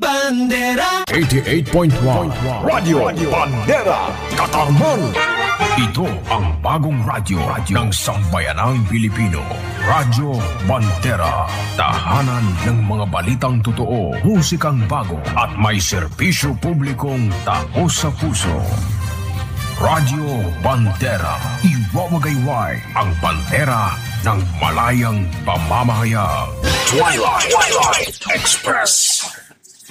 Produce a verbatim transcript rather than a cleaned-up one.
Bandera eighty-eight point one Radio Bandera Katarman. Ito ang bagong radyo ng sambayanang Pilipino. Radyo Bandera. Tahanan ng mga balitang totoo, musikang bago at may serbisyo publikong taos sa puso. Radyo Bandera. Iwawagayway ang bandera ng malayang pamamahayag. Twilight, Twilight Express.